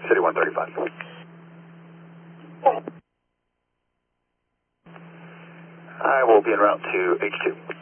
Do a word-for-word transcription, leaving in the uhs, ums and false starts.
City one thirty-five. I will be en route to H two.